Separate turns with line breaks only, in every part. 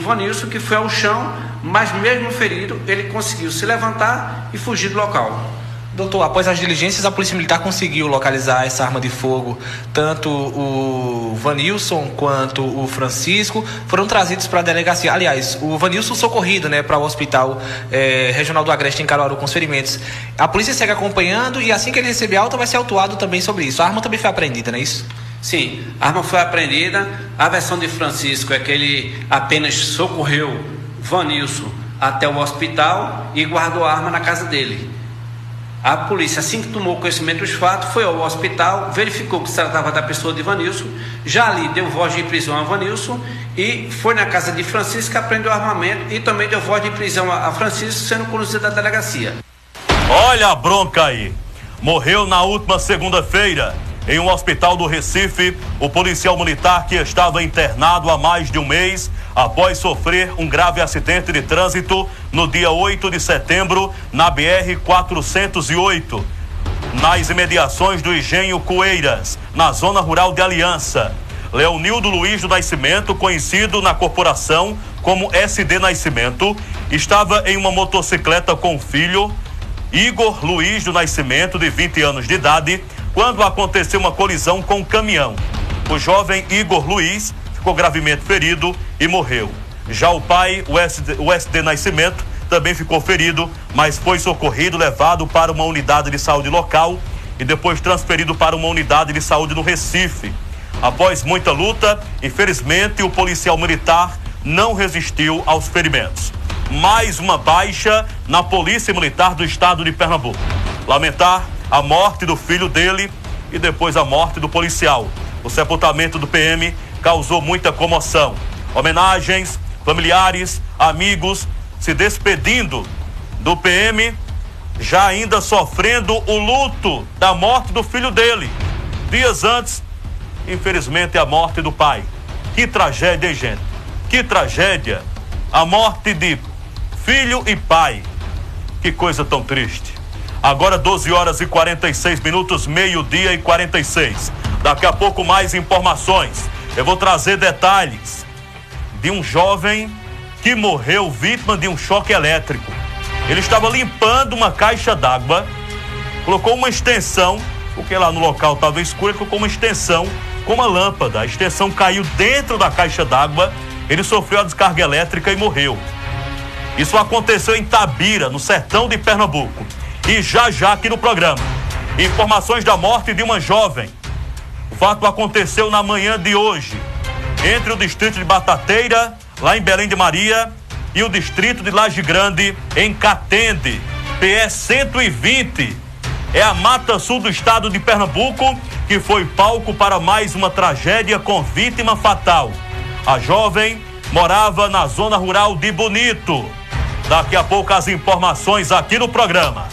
Vanilson, que foi ao chão, mas mesmo ferido, ele conseguiu se levantar e fugir do local.
Doutor, após as diligências, a Polícia Militar conseguiu localizar essa arma de fogo. Tanto o Vanilson quanto o Francisco foram trazidos para a delegacia. Aliás, o Vanilson socorrido, para o Hospital Regional do Agreste, em Caruaru, com os ferimentos. A polícia segue acompanhando e assim que ele receber alta, vai ser autuado também sobre isso. A arma também foi apreendida, não é isso?
Sim, a arma foi apreendida. A versão de Francisco é que ele apenas socorreu Vanilson até o hospital e guardou a arma na casa dele. A polícia, assim que tomou conhecimento dos fatos, foi ao hospital, verificou que se tratava da pessoa de Vanilson, já ali deu voz de prisão a Vanilson e foi na casa de Francisco, apreendeu o armamento e também deu voz de prisão a Francisco, sendo conduzido à delegacia.
Olha a bronca aí. Morreu na última segunda-feira, em um hospital do Recife, o policial militar que estava internado há mais de um mês após sofrer um grave acidente de trânsito no dia 8 de setembro na BR-408, nas imediações do Engenho Coeiras, na zona rural de Aliança. Leonildo Luiz do Nascimento, conhecido na corporação como SD Nascimento, estava em uma motocicleta com o filho, Igor Luiz do Nascimento, de 20 anos de idade, quando aconteceu uma colisão com um caminhão. O jovem Igor Luiz ficou gravemente ferido e morreu. Já o pai, o SD Nascimento, também ficou ferido, mas foi socorrido, levado para uma unidade de saúde local e depois transferido para uma unidade de saúde no Recife. Após muita luta, infelizmente, o policial militar não resistiu aos ferimentos. Mais uma baixa na Polícia Militar do Estado de Pernambuco. Lamentar a morte do filho dele e depois a morte do policial. O sepultamento do PM causou muita comoção. Homenagens, familiares, amigos se despedindo do PM, já ainda sofrendo o luto da morte do filho dele. Dias antes, infelizmente, a morte do pai. Que tragédia, hein, gente? Que tragédia. A morte de filho e pai. Que coisa tão triste. Agora 12 horas e 46 minutos, meio-dia e 46. Daqui a pouco mais informações. Eu vou trazer detalhes de um jovem que morreu vítima de um choque elétrico. Ele estava limpando uma caixa d'água, colocou uma extensão, porque lá no local estava escuro, ele colocou uma extensão com uma lâmpada. A extensão caiu dentro da caixa d'água, ele sofreu a descarga elétrica e morreu. Isso aconteceu em Tabira, no sertão de Pernambuco. E já aqui no programa, informações da morte de uma jovem. O fato aconteceu na manhã de hoje, entre o distrito de Batateira, lá em Belém de Maria, e o distrito de Laje Grande, em Catende. PE 120 é a Mata Sul do estado de Pernambuco, que foi palco para mais uma tragédia com vítima fatal. A jovem morava na zona rural de Bonito. Daqui a pouco as informações aqui no programa.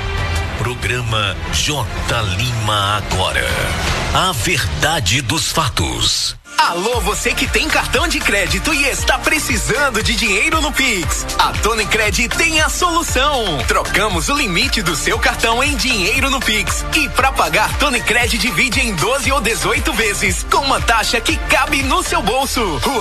Programa J. Lima agora. A verdade dos fatos.
Alô, você que tem cartão de crédito e está precisando de dinheiro no Pix. A Tonicred tem a solução. Trocamos o limite do seu cartão em dinheiro no Pix. E para pagar, Tonicred divide em 12 ou 18 vezes, com uma taxa que cabe no seu bolso.